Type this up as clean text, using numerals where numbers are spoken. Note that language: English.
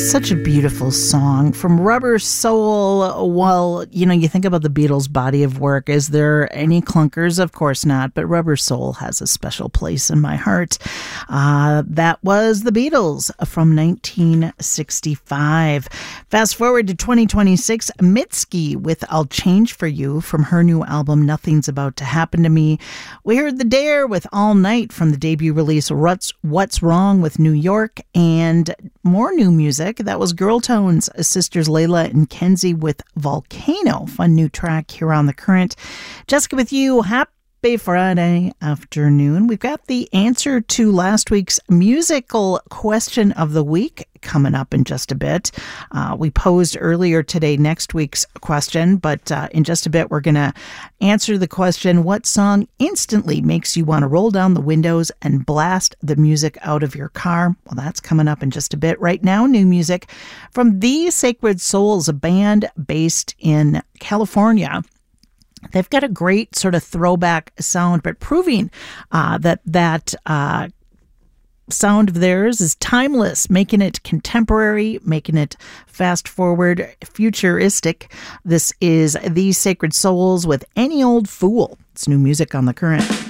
Such a beautiful song from Rubber Soul. Well, you think about the Beatles' body of work. Is there any clunkers? Of course not, but Rubber Soul has a special place in my heart. That was the Beatles from 1965. Fast forward to 2026, Mitski with I'll Change For You from her new album, Nothing's About to Happen to Me. We heard The Dare with All Night from the debut release, What's Wrong with New York, and more new music. That was Girl Tones, sisters Layla and Kenzie with Volcano. Fun new track here on The Current. Jessica with you. Happy Friday afternoon. We've got the answer to last week's musical question of the week coming up in just a bit. We posed earlier today next week's question, but in just a bit we're going to answer the question, what song instantly makes you want to roll down the windows and blast the music out of your car? Well, that's coming up in just a bit. Right now, new music from The Sacred Souls, a band based in California. They've got a great sort of throwback sound, but proving that sound of theirs is timeless, making it contemporary, making it fast forward, futuristic. This is The Sacred Souls with Any Old Fool. It's new music on The Current.